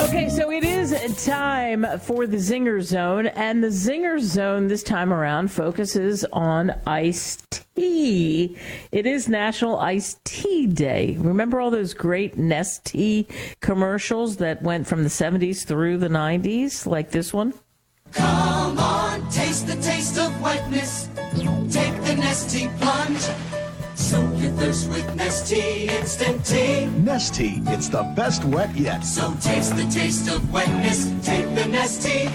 Okay, so it is time for the Zinger Zone, and the Zinger Zone this time around focuses on iced tea. It is National Iced Tea Day. Remember all those great Nestea commercials that went from the 70s through the 90s, like this one? Come on, taste the taste of wetness. Take the Nestea plunge. Soak your thirst with Nestea instant tea. Nestea, it's the best wet yet. So taste the taste of wetness. Take the Nestea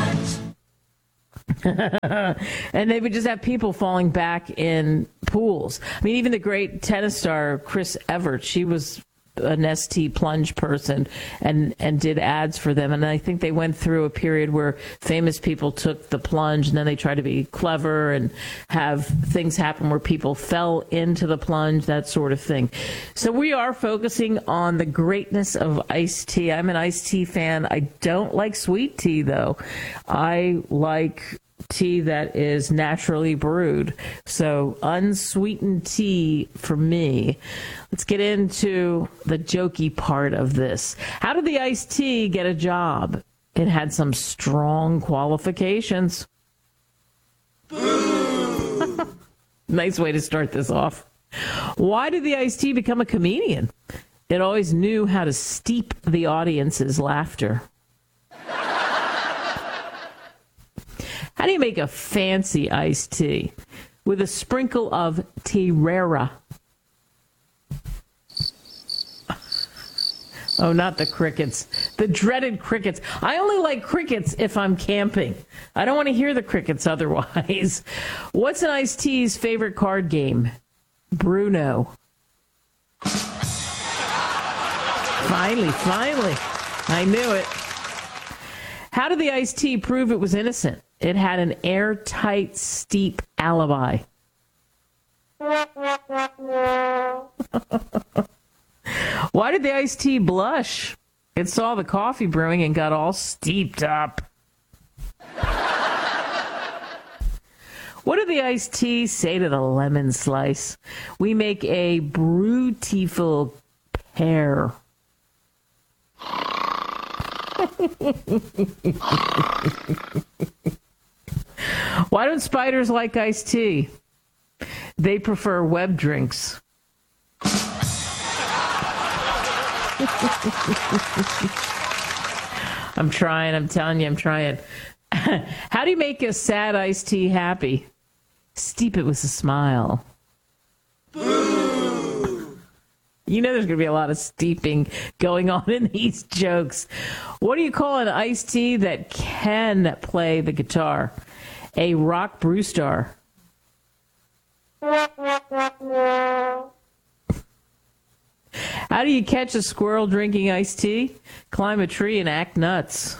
plunge. And they would just have people falling back in pools. I mean, even the great tennis star Chris Evert, she was a Nestea plunge person and did ads for them. And I think they went through a period where famous people took the plunge and then they tried to be clever and have things happen where people fell into the plunge, that sort of thing. So we are focusing on the greatness of iced tea. I'm an iced tea fan. I don't like sweet tea, though. I like tea that is naturally brewed. So unsweetened tea for me. Let's get into the jokey part of this. How did the iced tea get a job? It had some strong qualifications. Nice way to start this off. Why did the iced tea become a comedian? It always knew how to steep the audience's laughter. How do you make a fancy iced tea? With a sprinkle of Tea-Rara. Oh, not the crickets. The dreaded crickets. I only like crickets if I'm camping. I don't want to hear the crickets otherwise. What's an iced tea's favorite card game? Bruno. Finally. I knew it. How did the iced tea prove it was innocent? It had an airtight, steep alibi. Why did the iced tea blush? It saw the coffee brewing and got all steeped up. What did the iced tea say to the lemon slice? We make a beautiful pear. Why don't spiders like iced tea? They prefer web drinks. I'm trying. I'm telling you, I'm trying. How do you make a sad iced tea happy? Steep it with a smile. Boo! You know there's going to be a lot of steeping going on in these jokes. What do you call an iced tea that can play the guitar? A rock brew star. How do you catch a squirrel drinking iced tea? Climb a tree and act nuts.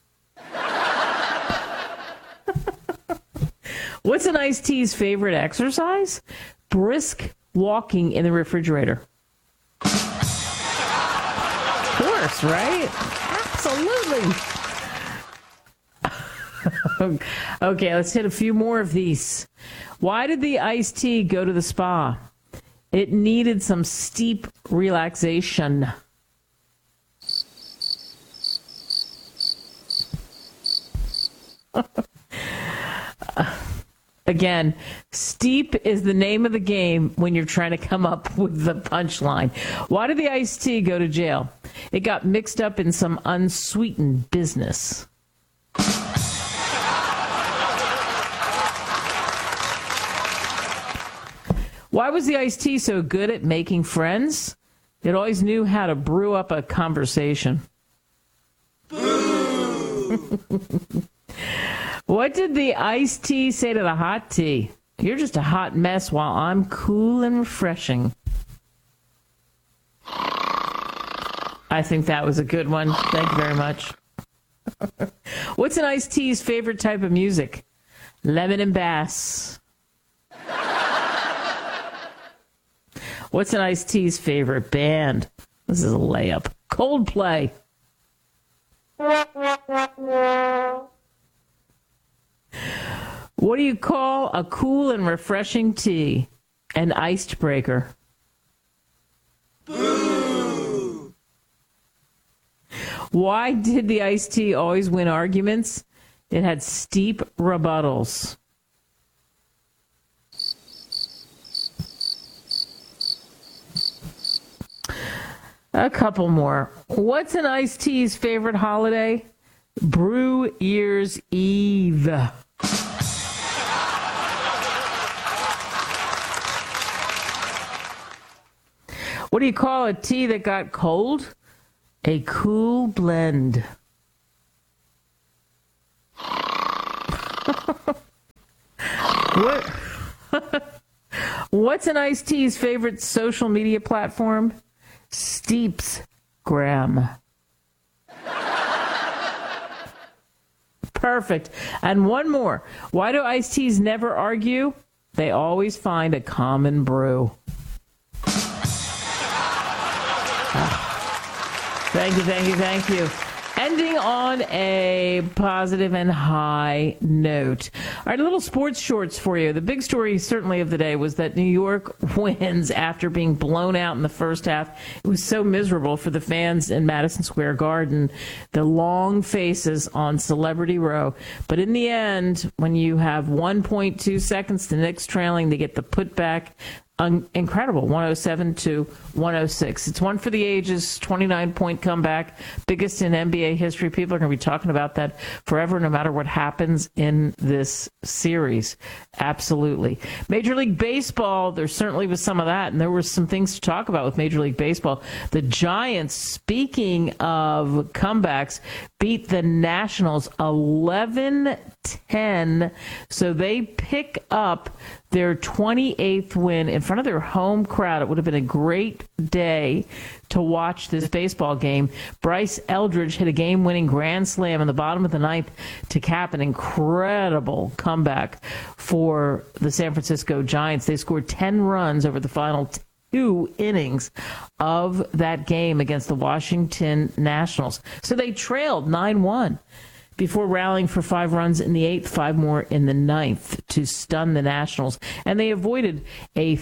What's an iced tea's favorite exercise? Brisk walking in the refrigerator. Of course, right? Absolutely. Okay, let's hit a few more of these. Why did the iced tea go to the spa? It needed some steep relaxation. Again, steep is the name of the game when you're trying to come up with the punchline. Why did the iced tea go to jail? It got mixed up in some unsweetened business. Why was the iced tea so good at making friends? It always knew how to brew up a conversation. What did the iced tea say to the hot tea? You're just a hot mess while I'm cool and refreshing. I think that was a good one. Thank you very much. What's an iced tea's favorite type of music? Lemon and bass. What's an iced tea's favorite band? This is a layup. Coldplay. What do you call a cool and refreshing tea? An iced breaker. Boo! Why did the iced tea always win arguments? It had steep rebuttals. A couple more. What's an iced tea's favorite holiday? Brew Year's Eve. What do you call a tea that got cold? A cool blend. What's an iced tea's favorite social media platform? Steepsgram. Perfect. And one more. Why do iced teas never argue? They always find a common brew. Thank you. Ending on a positive and high note. All right, a little sports shorts for you. The big story certainly of the day was that New York wins after being blown out in the first half. It was so miserable for the fans in Madison Square Garden, the long faces on Celebrity Row. But in the end, when you have 1.2 seconds, the Knicks trailing, they get the putback. Incredible, 107-106. It's one for the ages, 29-point comeback, biggest in NBA history. People are going to be talking about that forever, no matter what happens in this series. Absolutely. Major League Baseball, there certainly was some of that, and there were some things to talk about with Major League Baseball. The Giants, speaking of comebacks, beat the Nationals 11-10, so they pick up their 28th win in front of their home crowd. It would have been a great day to watch this baseball game. Bryce Eldridge hit a game-winning grand slam in the bottom of the ninth to cap an incredible comeback for the San Francisco Giants. They scored 10 runs over the final 2 innings of that game against the Washington Nationals. So they trailed 9-1. Before rallying for 5 runs in the 8th, 5 more in the 9th to stun the Nationals. And they avoided a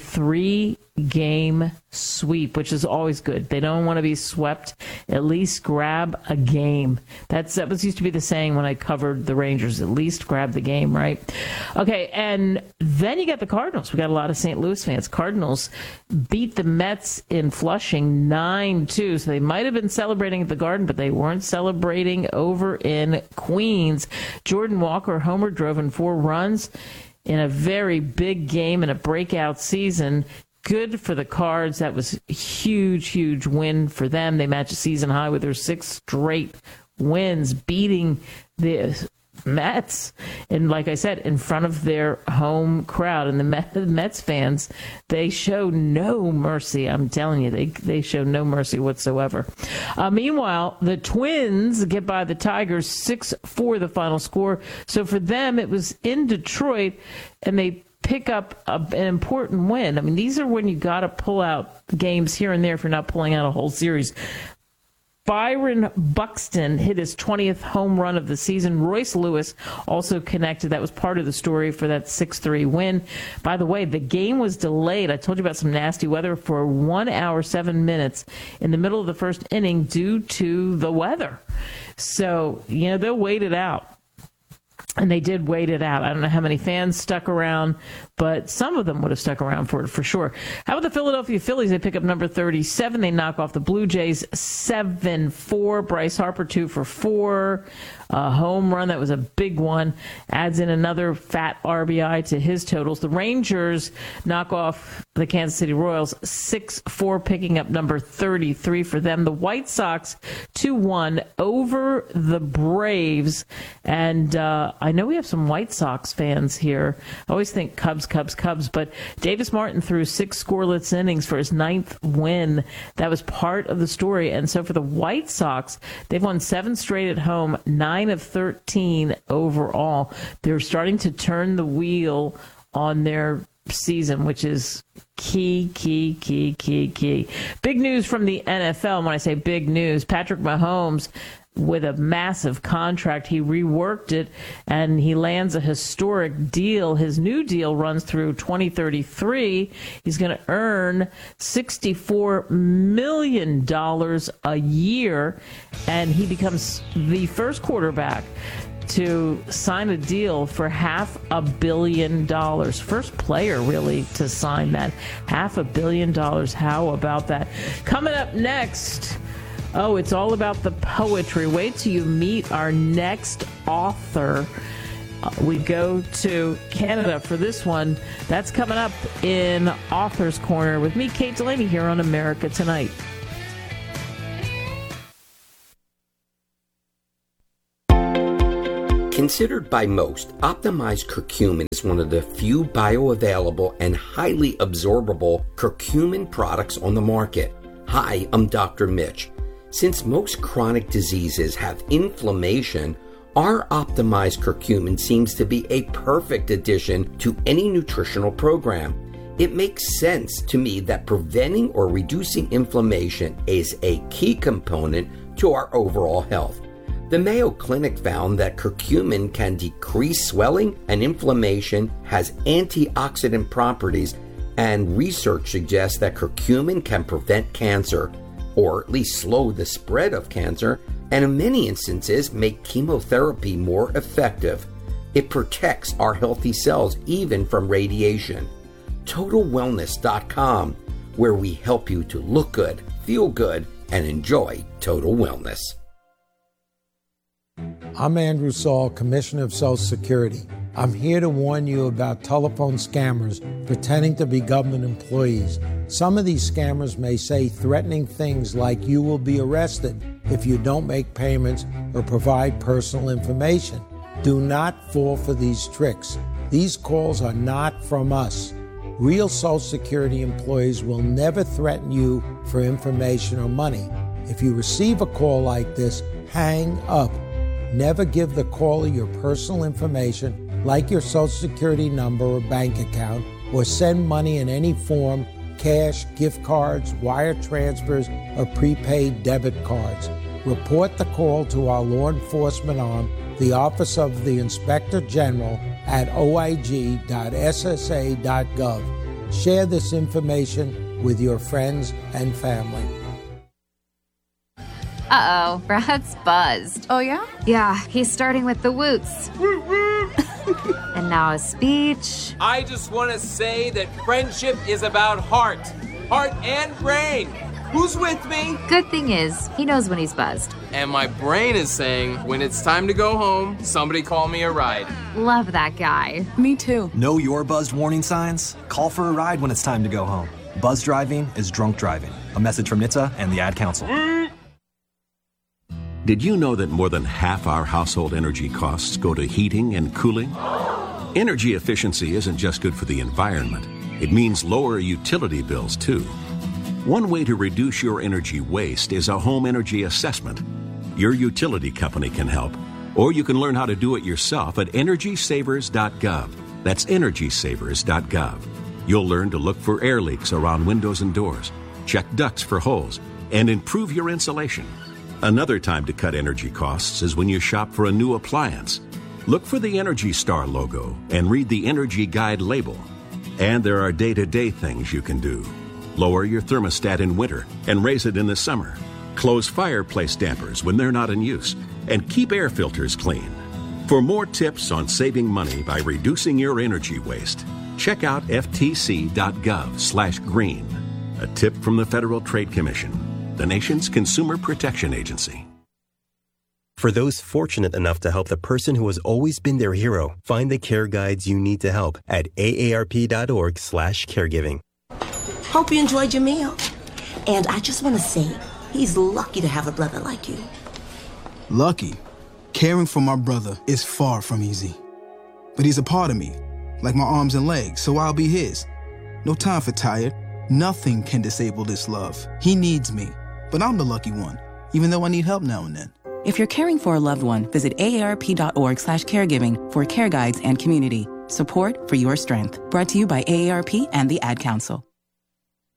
3-game sweep, which is always good. They don't want to be swept. At least grab a game. That was used to be the saying when I covered the Rangers. At least grab the game, right? Okay, and then you got the Cardinals. We got a lot of St. Louis fans. Cardinals beat the Mets in Flushing 9-2. So they might have been celebrating at the Garden, but they weren't celebrating over in Queens. Jordan Walker homer, drove in 4 runs in a very big game in a breakout season. Good for the Cards. That was a huge win for them. They matched a season high with their 6th straight wins, beating the Mets, and like I said, in front of their home crowd. And the Mets fans, they show no mercy. I'm telling you, they show no mercy whatsoever. Meanwhile, the Twins get by the Tigers 6-4, the final score. So for them, it was in Detroit, and they pick up an important win. I mean, these are when you got to pull out games here and there if you're not pulling out a whole series. Byron Buxton hit his 20th home run of the season. Royce Lewis also connected. That was part of the story for that 6-3 win. By the way, the game was delayed. I told you about some nasty weather for 1 hour, 7 minutes in the middle of the first inning due to the weather. So, they'll wait it out. And they did wait it out. I don't know how many fans stuck around, but some of them would have stuck around for it for sure. How about the Philadelphia Phillies? They pick up number 37. They knock off the Blue Jays 7-4. Bryce Harper 2 for 4. A home run. That was a big one. Adds in another fat RBI to his totals. The Rangers knock off the Kansas City Royals 6-4, picking up number 33 for them. The White Sox 2-1 over the Braves. And I know we have some White Sox fans here. I always think Cubs, but Davis Martin threw 6 scoreless innings for his 9th win. That was part of the story. And so for the White Sox, they've won 7 straight at home, 9 of 13 overall. They're starting to turn the wheel on their season, which is key. Big news from the NFL. When I say big news, Patrick Mahomes with a massive contract. He reworked it, and he lands a historic deal. His new deal runs through 2033. He's going to earn $64 million a year, and he becomes the first quarterback to sign a deal for $500 million. First player, really, to sign that. $500 million. How about that? Coming up next, it's all about the poetry. Wait till you meet our next author. We go to Canada for this one. That's coming up in Author's Corner with me, Kate Delaney, here on America Tonight. Considered by most, optimized curcumin is one of the few bioavailable and highly absorbable curcumin products on the market. Hi, I'm Dr. Mitch. Since most chronic diseases have inflammation, our optimized curcumin seems to be a perfect addition to any nutritional program. It makes sense to me that preventing or reducing inflammation is a key component to our overall health. The Mayo Clinic found that curcumin can decrease swelling and inflammation, has antioxidant properties, and research suggests that curcumin can prevent cancer, or at least slow the spread of cancer, and in many instances make chemotherapy more effective. It protects our healthy cells even from radiation. TotalWellness.com, where we help you to look good, feel good, and enjoy total wellness. I'm Andrew Saul, Commissioner of Social Security. I'm here to warn you about telephone scammers pretending to be government employees. Some of these scammers may say threatening things like you will be arrested if you don't make payments or provide personal information. Do not fall for these tricks. These calls are not from us. Real Social Security employees will never threaten you for information or money. If you receive a call like this, hang up. Never give the caller your personal information, like your Social Security number or bank account, or send money in any form, cash, gift cards, wire transfers, or prepaid debit cards. Report the call to our law enforcement arm, the Office of the Inspector General, at oig.ssa.gov. Share this information with your friends and family. Uh-oh, Brad's buzzed. Oh, yeah? Yeah, he's starting with the woots. And now a speech. I just want to say that friendship is about heart and brain. Who's with me? Good thing is, he knows when he's buzzed. And my brain is saying, when it's time to go home, somebody call me a ride. Love that guy. Me too. Know your buzzed warning signs? Call for a ride when it's time to go home. Buzz driving is drunk driving. A message from NHTSA and the Ad Council. Did you know that more than half our household energy costs go to heating and cooling? Energy efficiency isn't just good for the environment. It means lower utility bills, too. One way to reduce your energy waste is a home energy assessment. Your utility company can help, or you can learn how to do it yourself at EnergySavers.gov. That's EnergySavers.gov. You'll learn to look for air leaks around windows and doors, check ducts for holes, and improve your insulation. Another time to cut energy costs is when you shop for a new appliance. Look for the Energy Star logo and read the Energy Guide label. And there are day-to-day things you can do. Lower your thermostat in winter and raise it in the summer. Close fireplace dampers when they're not in use. And keep air filters clean. For more tips on saving money by reducing your energy waste, check out ftc.gov/green. A tip from the Federal Trade Commission, the nation's consumer protection agency. For those fortunate enough to help the person who has always been their hero, find the care guides you need to help at aarp.org/caregiving. Hope you enjoyed your meal. And I just want to say, he's lucky to have a brother like you. Lucky? Caring for my brother is far from easy. But he's a part of me, like my arms and legs, so I'll be his. No time for tired. Nothing can disable this love. He needs me, but I'm the lucky one, even though I need help now and then. If you're caring for a loved one, visit aarp.org/caregiving for care guides and community. Support for your strength. Brought to you by AARP and the Ad Council.